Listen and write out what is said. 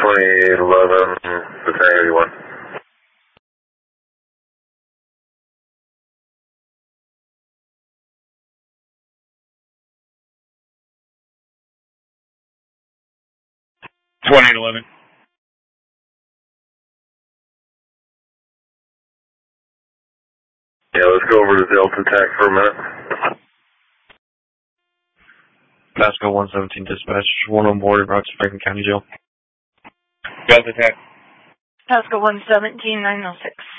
2011, Battalion 81. Yeah, let's go over to Delta TAC for a minute. Pasco 117 dispatch, one on board, route to Franklin County Jail. Delta TAC. Pasco 117, 906.